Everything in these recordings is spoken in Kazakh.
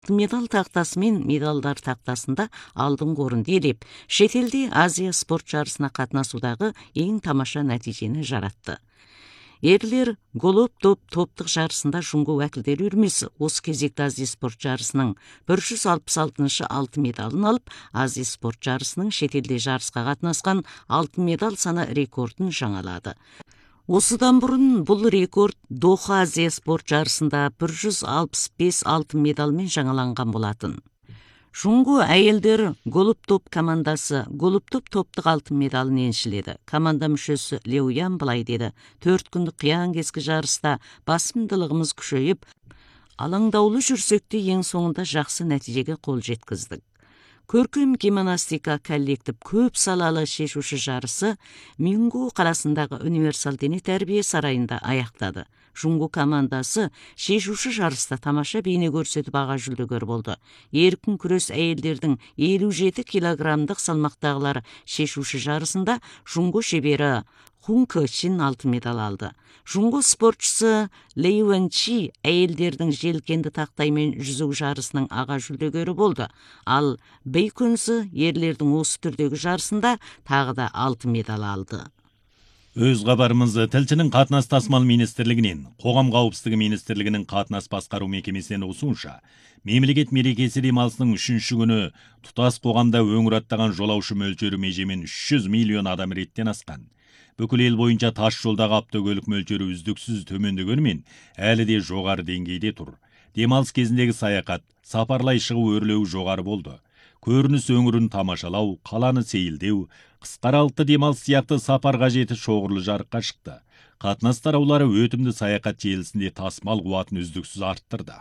медал тақтасы мен медалдар тақтасында алдыңғы орынды иелеп, шетелде Азия спорт жарысына қатынасудағы ең тамаша нәтижені жаратты. Ерлер голоп топтық жарысында жұңго уәкілдері үйірмесі осы кезекті Азия спорт жарысының 166-шы алтын медалын алып, Азия спорт жарысының шетелде жарысқа қатынасқан алтын медал саны рекордын жаңалады. Осыдан бұрын бұл рекорд Доха Азия спорт жарысында 165 алтын медалмен жаңаланған болатын. Жұңго әйелдер голуб топ командасы голуб топтық алтын медалын еншіледі. Команда мүшесі Леуян былай деді: 4 күндік қиян кескі жарыста басымдылығымыз күшейіп, алаңдаулы жүрсекте ең соңында жақсы нәтижеге қол жеткіздік. Көркем гимнастика коллектив көп салалы шешуші жарысы Мингу қаласындағы универсал дене тәрбие сарайында аяқтады. Жұңго командасы шешуші жарыста тамаша бейне көрсетіп аға жүлдегер болды. Еркін күрес әйелдердің 57 килограммдық салмақтағылар шешуші жарысында жұңго шебері Хун Кэчин алтын медал алды. Жұңго спортшысы Лей Уэнчи әйелдердің желкенді тақтаймен жүзу жарысының аға жүлдегері болды. Ал Бейкөнсі ерлердің осы түрдегі жарысында тағы да алтын медал алды. Өз хабарымыз тілшінің қатынас тасымал министрлігінен, қоғам қауіпсіздігі министрлігінің қатынас басқару мекемесінен осуынша, мемлекет мерекесі демалысының 3-ші күні тұтас қоғамда өңір аттаған жолаушы мөлшері межемен 300 миллион адам реттен асқан. Бүкіл ел бойынша тас жолдағы автокөлік мөлшері үздіксіз төмендегенімен әлі де жоғары деңгейде тұр. Демалыс кезіндегі саяхат, сапарлай шығу өрлеуі жоғары болды. Көрініс өңірін тамашалау, қаланы сейілдеу, қысқаралты демалыс сияқты сапар қажеті шоғырлы жарыққа шықты. Қатынас тараулары өтімді саяхат желісінде тасымал қуатын үздіксіз арттырды.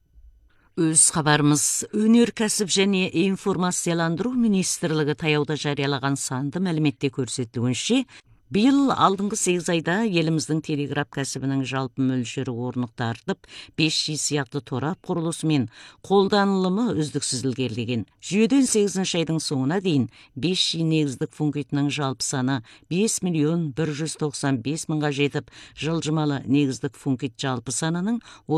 Өз хабарымыз өнеркәсіп және информацияландыру министрлігі таяуда жариялаған санды мәліметте көрсетілгенше, биыл алдыңғы 8 айда еліміздің телеграф кәсібінің жалпы мөлшері орнықты артып, 5G сияқты торап құрылысы мен қолданылымы үздіксіз ілгерілеген. Жүйеден 8-ші айдың соңына дейін 5G негіздік функциясының жалпы саны 5.195.000-ға жетіп, жылжымалы негіздік функция жалпы санының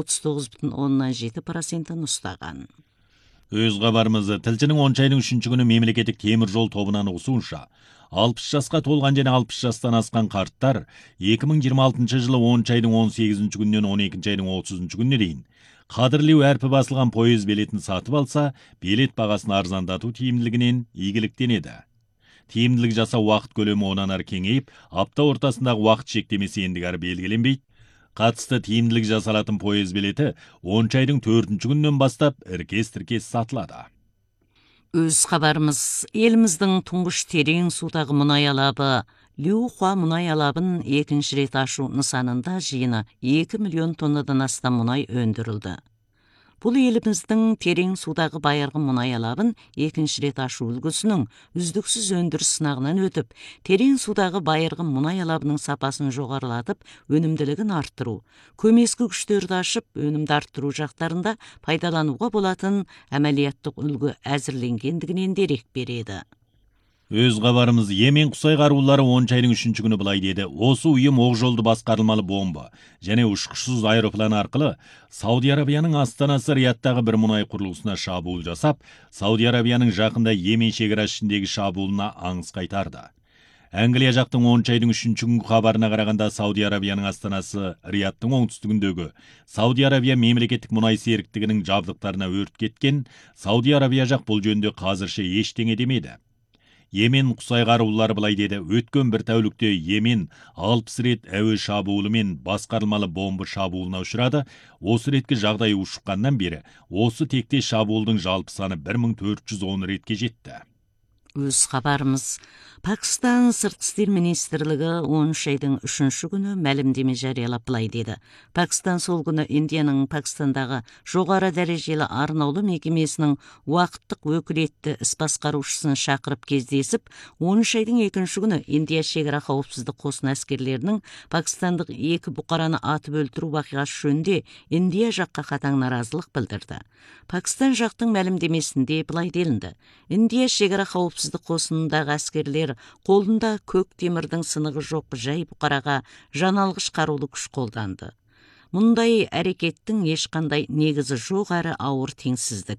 39,7%-ын ұстаған. Өз хабарымыз тілшінің 10 айдың 3-ші күні мемлекеттік темір жол тобынан осуынша 60 жасқа толған және 60 жастан асқан қарттар 2026 жылы 10 айдың 18-ші күннен 12 айдың 30-ші күніне дейін қадірлеу әрпі басылған пойыз билетін сатып алса, билет бағасын арзандату тиімділігінен игіліктенеді. Тиімділік жасау уақыт көлемі онан ары кеңейіп, апта ортасындағы уақыт шектемесі ендігәрі белгіленбейді. Қатысты тиімділік жасалатын пойыз билеті 10 айдың 4-ші күннен бастап іркес-тіркес сатылады. Өз хабарымыз еліміздің тұңғыш терең судағы мұнай алабы Люхуа мұнай алабын 2-ші рет ашу нысанында жиыны 2 миллион тоннадан астам мұнай өндірілді. Бұл еліміздің терең судағы байырғы мұнай алабын 2-ші рет ашу үлгісінің үздіксіз өндіріс сынағынан өтіп, терең судағы байырғы мұнай алабының сапасын жоғарылатып, өнімділігін арттыру, көмескі күштерді ашып, өнімді арттыру жақтарында пайдалануға болатын әмәлияттық үлгі әзірленгендігінен дерек береді. Өз хабарымыз Йемен Құсай қарулары 10 айдың 3-ші күні былай деді: осы ұйым оқжолды басқарылмалы бомба және ұшқышсыз аэроплан арқылы Сауди Арабияның астанасы Риядтағы бір мұнай құрылысына шабуыл жасап, Сауди Арабияның жақында Йемен шекарасы ішіндегі шабуылына аңыз қайтарды. Англия жақтың 10 айдың 3-ші күнгі хабарына қарағанда, Сауди Арабияның астанасы Риядтың оңтүстігіндегі Сауди Арабия мемлекеттік мұнай серіктігінің жабдықтарына өрт кеткен. Сауди Арабия жақ бұл жөнінде қазірше ештеңе демеді. Йемен Құсай қарулары былай деді: өткен бір тәулікте Йемен 60 рет әуе шабуылы мен басқарылмалы бомба шабуылына ұшырады. Осы ретке жағдай ушыққаннан бері осы тектес шабуылдың жалпы саны 1410 ретке жетті. Өз хабарымыз Пакистан сыртқы істер министрлігі 10 айдың 3-ші күні мәлімдеме жариялап былай деді: Пакистан сол күні Индияның Пакистандағы жоғары дәрежелі арнаулы мекемесінің уақыттық өкілетті іс басқарушысын шақырып кездесіп, 10 айдың 2-ші күні Индия шекара қауіпсіздік қосын әскерлерінің пакистандық 2 бұқараны атып өлтіру вақиғасы жөнінде Индия жаққа қатаң наразылық білдірді. Пакистан жақтың мәлімдемесінде былай делінді: Индия шекара қауіпсіздік қосынындағы әскерлер қолында көк темірдің сынығы жоқ жай бұқараға жаналғыш қарулы күш қолданды. Мындай әрекеттің ешқандай негізі жоқ әрі ауыр теңсіздік.